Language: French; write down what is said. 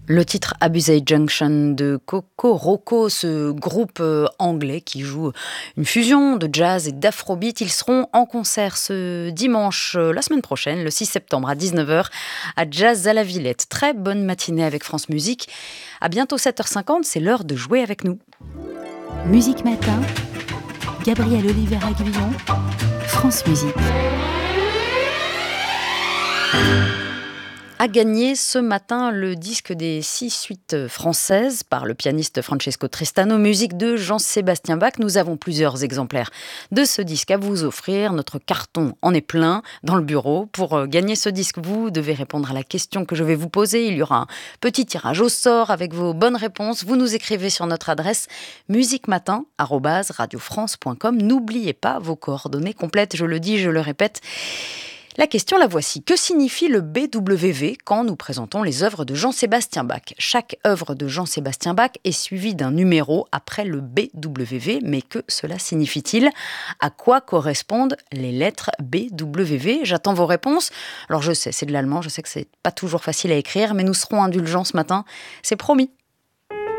Le titre Abusey Junction de Coco Roco, ce groupe anglais qui joue une fusion de jazz et d'afrobeat. Ils seront en concert ce dimanche, la semaine prochaine, le 6 septembre à 19h à Jazz à la Villette. Très bonne matinée avec France Musique. À bientôt 7h50, c'est l'heure de jouer avec nous. Musique Matin, Gabriel Oliver-Aguillon, France Musique. A gagné ce matin le disque des 6 suites françaises par le pianiste Francesco Tristano, musique de Jean-Sébastien Bach. Nous avons plusieurs exemplaires de ce disque à vous offrir. Notre carton en est plein dans le bureau. Pour gagner ce disque, vous devez répondre à la question que je vais vous poser. Il y aura un petit tirage au sort avec vos bonnes réponses. Vous nous écrivez sur notre adresse musiquematin@radiofrance.com. N'oubliez pas vos coordonnées complètes. Je le dis, je le répète. La question, la voici. Que signifie le BWV quand nous présentons les œuvres de Jean-Sébastien Bach ? Chaque œuvre de Jean-Sébastien Bach est suivie d'un numéro après le BWV, mais que cela signifie-t-il ? À quoi correspondent les lettres BWV ? J'attends vos réponses. Alors je sais, c'est de l'allemand, je sais que c'est pas toujours facile à écrire, mais nous serons indulgents ce matin, c'est promis.